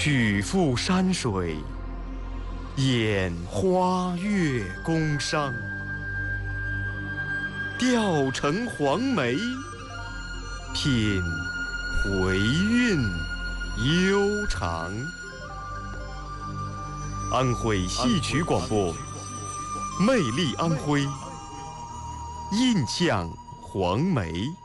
曲阜山水，掩花月宫商。调乘黄梅，品回韵悠长。安徽戏曲广播，魅力安徽，印象黄梅。